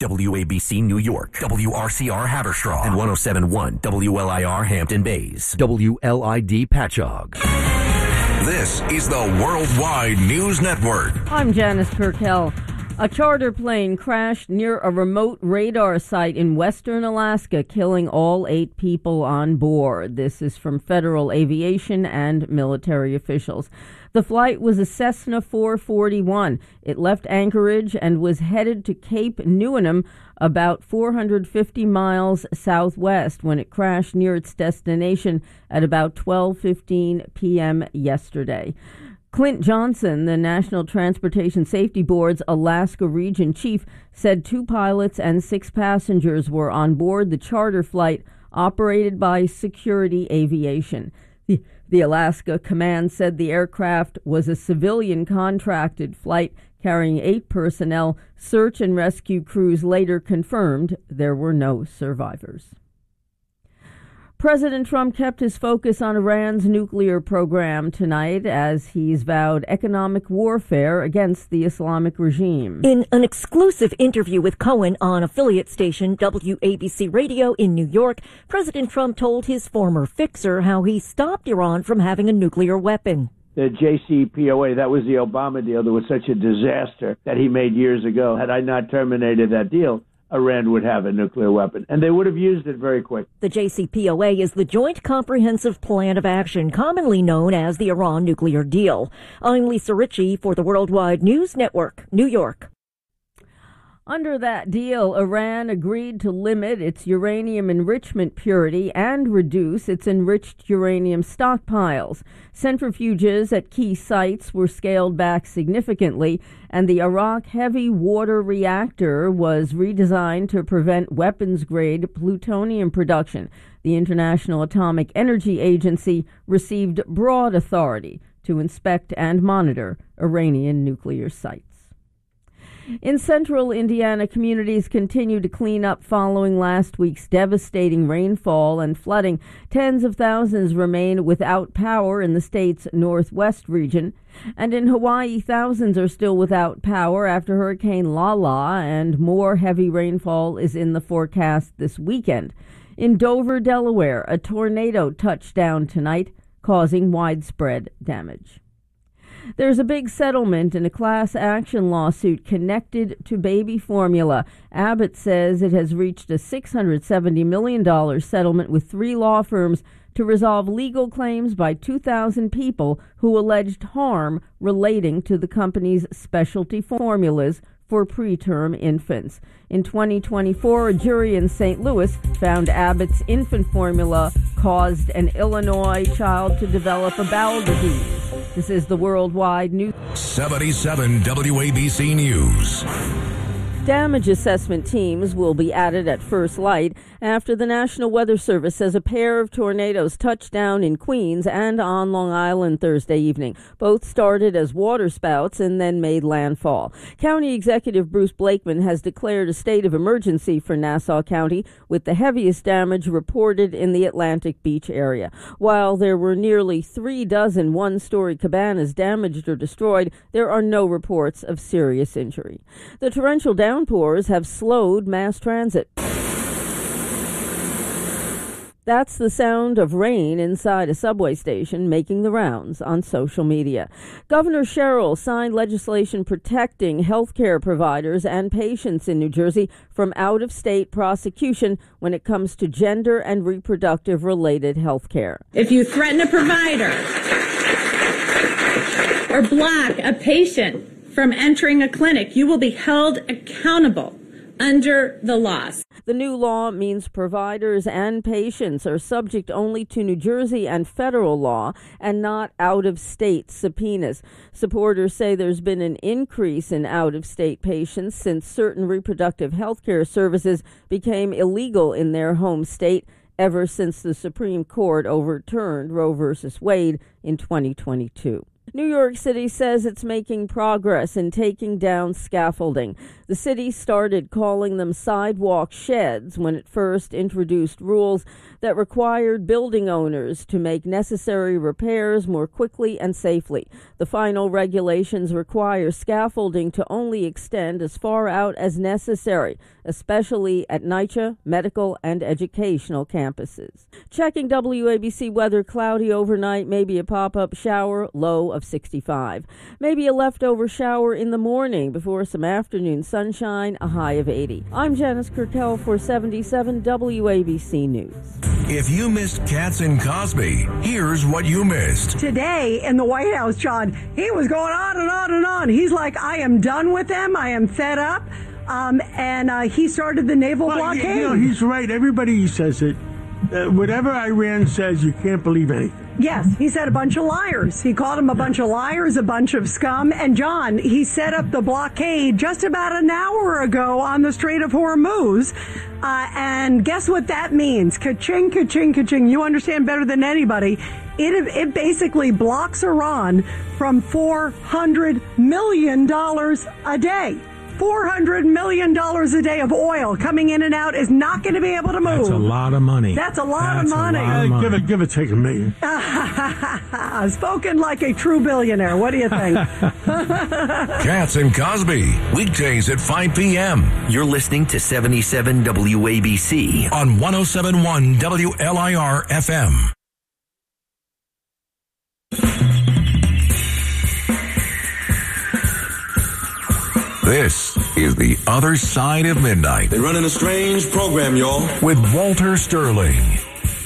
WABC New York, WRCR Haverstraw, and 107.1 WLIR Hampton Bays, WLID Patchogue. This is the Worldwide News Network. I'm Janice Purkell. A charter plane crashed near a remote radar site in western Alaska, killing all 8 people on board. This is from federal aviation and military officials. The flight was a Cessna 441. It left Anchorage and was headed to Cape Newenham, about 450 miles southwest, when it crashed near its destination at about 12:15 p.m. yesterday. Clint Johnson, the National Transportation Safety Board's Alaska Region Chief, said 2 pilots and 6 passengers were on board the charter flight operated by Security Aviation. The Alaska Command said the aircraft was a civilian contracted flight carrying 8 personnel. Search and rescue crews later confirmed there were no survivors. President Trump kept his focus on Iran's nuclear program tonight as he's vowed economic warfare against the Islamic regime. In an exclusive interview with Cohen on affiliate station WABC Radio in New York, President Trump told his former fixer how he stopped Iran from having a nuclear weapon. The JCPOA, that was the Obama deal that was such a disaster that he made years ago. Had I not terminated that deal, Iran would have a nuclear weapon, and they would have used it very quick. The JCPOA is the Joint Comprehensive Plan of Action, commonly known as the Iran nuclear deal. I'm Lisa Ritchie for the Worldwide News Network, New York. Under that deal, Iran agreed to limit its uranium enrichment purity and reduce its enriched uranium stockpiles. Centrifuges at key sites were scaled back significantly, and the Arak heavy water reactor was redesigned to prevent weapons-grade plutonium production. The International Atomic Energy Agency received broad authority to inspect and monitor Iranian nuclear sites. In central Indiana, communities continue to clean up following last week's devastating rainfall and flooding. Tens of thousands remain without power in the state's northwest region. And in Hawaii, thousands are still without power after Hurricane Lala, and more heavy rainfall is in the forecast this weekend. In Dover, Delaware, a tornado touched down tonight, causing widespread damage. There's a big settlement in a class action lawsuit connected to baby formula. Abbott says it has reached a $670 million settlement with 3 law firms to resolve legal claims by 2,000 people who alleged harm relating to the company's specialty formulas for preterm infants. In 2024, a jury in St. Louis found Abbott's infant formula caused an Illinois child to develop a bowel disease. This is the Worldwide News. 77 WABC News. Damage assessment teams will be added at first light after the National Weather Service says a pair of tornadoes touched down in Queens and on Long Island Thursday evening. Both started as waterspouts and then made landfall. County Executive Bruce Blakeman has declared a state of emergency for Nassau County, with the heaviest damage reported in the Atlantic Beach area. While there were nearly 36 one-story cabanas damaged or destroyed, there are no reports of serious injury. The torrential downpours have slowed mass transit. That's the sound of rain inside a subway station making the rounds on social media. Governor Sherrill signed legislation protecting health care providers and patients in New Jersey from out-of-state prosecution when it comes to gender and reproductive-related health care. If you threaten a provider or block a patient from entering a clinic, you will be held accountable under the laws. The new law means providers and patients are subject only to New Jersey and federal law and not out-of-state subpoenas. Supporters say there's been an increase in out-of-state patients since certain reproductive health care services became illegal in their home state ever since the Supreme Court overturned Roe v. Wade in 2022. New York City says it's making progress in taking down scaffolding. The city started calling them sidewalk sheds when it first introduced rules that required building owners to make necessary repairs more quickly and safely. The final regulations require scaffolding to only extend as far out as necessary, especially at NYCHA, medical, and educational campuses. Checking WABC weather, cloudy overnight, maybe a pop-up shower, low of 65. Maybe a leftover shower in the morning before some afternoon sunshine, a high of 80. I'm Janice Kirkel for 77 WABC News. If you missed Katz and Cosby, here's what you missed. Today in the White House, John, he was going on and on and on. He's like, I am done with them. I am fed up. And he started the naval blockade. You know, he's right. Everybody says it. Whatever Iran says, you can't believe anything. Yes, he said a bunch of liars. He called them a bunch of liars, a bunch of scum. And John, he set up the blockade just about an hour ago on the Strait of Hormuz. And guess what that means? Ka-ching, ka-ching, ka-ching. You understand better than anybody. It basically blocks Iran from $400 million a day. $400 million a day of oil coming in and out is not going to be able to move. That's a lot of money. That's a lot of money. Give it, take $1 million. Spoken like a true billionaire. What do you think? Katz and Cosby, weekdays at 5 p.m. You're listening to 77 WABC on 107.1 WLIR FM. This is The Other Side of Midnight. They're running a strange program, y'all. With Walter Sterling.